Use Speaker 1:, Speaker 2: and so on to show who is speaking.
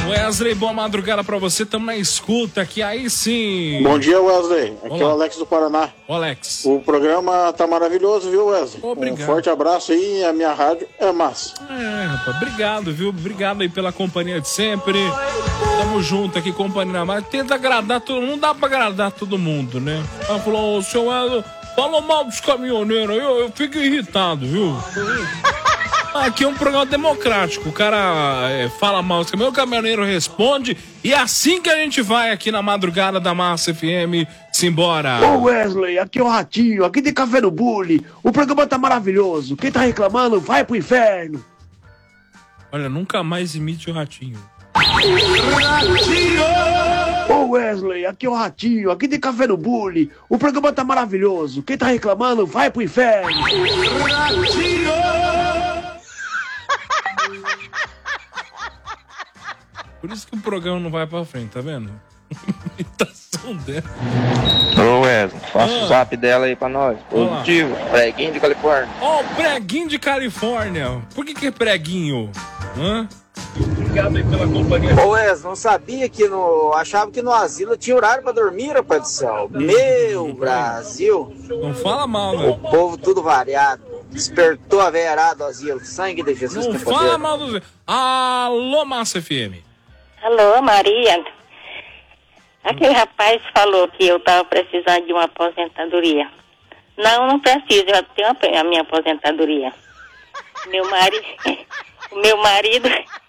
Speaker 1: Wesley, boa madrugada pra você, tamo na escuta aqui, aí sim.
Speaker 2: Bom dia, Wesley. Aqui
Speaker 1: Olá.
Speaker 2: é o Alex do Paraná.
Speaker 1: Ô, Alex.
Speaker 2: O programa tá maravilhoso, viu, Wesley?
Speaker 1: Obrigado.
Speaker 2: Um forte abraço aí, a minha rádio é massa.
Speaker 1: Rapaz, obrigado, viu? Obrigado aí pela companhia de sempre. Tamo junto aqui, companhia, mas tenta agradar todo mundo, não dá pra agradar todo mundo, né? Ela falou, ô, seu Wesley, falou mal dos caminhoneiros aí, eu fico irritado, viu? Aqui é um programa democrático, o cara fala mal, o caminhoneiro responde, e é assim que a gente vai aqui na madrugada da Massa FM, simbora.
Speaker 3: Ô Wesley, aqui é o Ratinho, aqui tem Café no Bully, o programa tá maravilhoso, quem tá reclamando vai pro inferno.
Speaker 1: Olha, nunca mais imite o Ratinho.
Speaker 3: Ô Wesley, aqui é o Ratinho, aqui tem Café no Bully, o programa tá maravilhoso, quem tá reclamando vai pro inferno.
Speaker 1: Por isso que o programa não vai pra frente, tá vendo? Imitação dela.
Speaker 4: Ô Wesley, passa o zap dela aí pra nós. Positivo, preguinho de Califórnia.
Speaker 1: Ó, preguinho de Califórnia. Por que é preguinho? Hã? Obrigado aí pela companhia.
Speaker 5: Ô Wesley, não sabia que achava que no asilo tinha horário pra dormir, rapaz do céu. Meu Brasil.
Speaker 1: Não fala mal, né?
Speaker 5: O povo tudo variado. Despertou a veiarada do asilo. Sangue de Jesus.
Speaker 1: Não fala mal do... Alô, Massa FM.
Speaker 6: Alô, Maria. Aquele rapaz falou que eu tava precisando de uma aposentadoria. Não preciso, eu tenho a minha aposentadoria. O meu marido